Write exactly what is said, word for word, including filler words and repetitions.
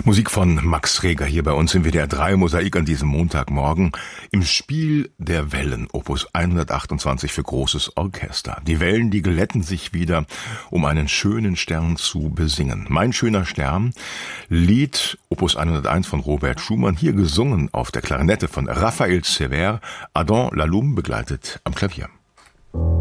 Musik von Max Reger hier bei uns im W D R drei Mosaik an diesem Montagmorgen im Spiel der Wellen, Opus hundertachtundzwanzig für großes Orchester. Die Wellen, die glätten sich wieder, um einen schönen Stern zu besingen. Mein schöner Stern, Lied Opus hunderteins von Robert Schumann, hier gesungen auf der Klarinette von Raphael Sévère, Adam Laloum begleitet am Klavier.